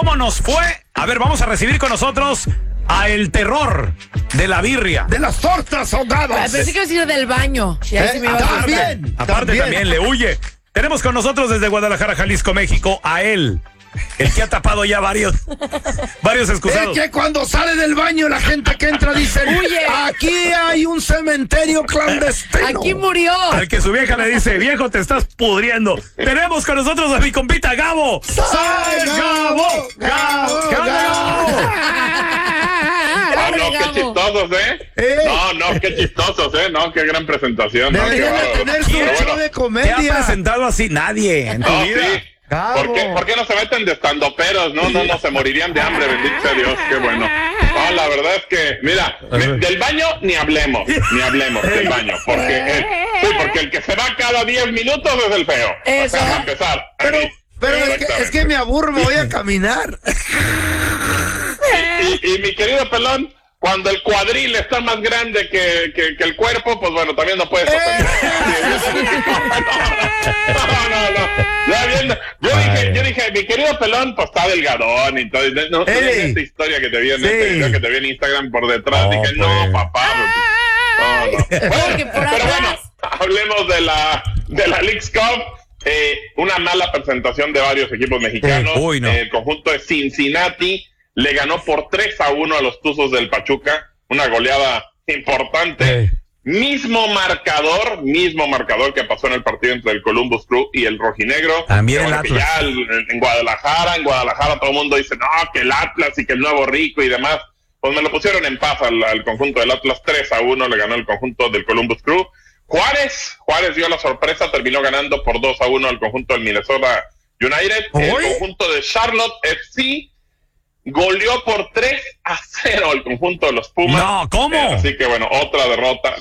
¿Cómo nos fue? A ver, vamos a recibir con nosotros a el terror de la birria. De las tortas ahogadas. Pensé que iba a decir del baño. Y ahí se me iba a También. Aparte también le huye. Tenemos con nosotros desde Guadalajara, Jalisco, México, a él. El que ha tapado ya varios excusados. Es que cuando sale del baño la gente que entra dice, Huye. aquí hay un cementerio clandestino. Aquí murió. Al que su vieja le dice, viejo, te estás pudriendo. Tenemos con nosotros a mi compita Gabo. ¡Sale, Gabo! ¡Gabo! ¡Gabo! Ah, no, qué chistosos, ¿eh? No, qué chistosos, ¿eh? No, qué gran presentación. Debería ¿no? de tener su Pero show bueno, de ¿Te ha comedia. presentado así nadie en tu No, vida? sí. Gabo. ¿Por qué no se meten de estandoperos? No, se morirían de hambre, bendito sea Dios, qué bueno. No, la verdad es que, mira, del baño ni hablemos del baño, porque el que se va cada 10 minutos es el feo. Eso. O sea, para empezar. Pero es que me aburro, me voy a caminar. Y mi querido pelón, cuando el cuadril está más grande que el cuerpo, pues bueno, también no puedes ofender. No. Yo dije, mi querido pelón, pues está delgadón y todo. No, esta historia que te vi en este video que te vi en Instagram por detrás, dije, pues. no, papá. No. Porque por Pero bueno, atrás. hablemos de la Leagues Cup. Una mala presentación de varios equipos mexicanos. Uy, no. El conjunto de Cincinnati le ganó por 3-1 a los Tuzos del Pachuca, una goleada importante. Mismo marcador que pasó en el partido entre el Columbus Crew y el Rojinegro. También que el bueno, que Atlas. ya en Guadalajara todo el mundo dice, no, que el Atlas y que el Nuevo Rico y demás. Pues me lo pusieron en paz al conjunto del Atlas, 3-1 le ganó el conjunto del Columbus Crew. Juárez dio la sorpresa, terminó ganando por 2-1 al conjunto del Minnesota United. El conjunto de Charlotte FC goleó por 3-0 al conjunto de los Pumas. No, ¿cómo? Así que bueno, otra derrota.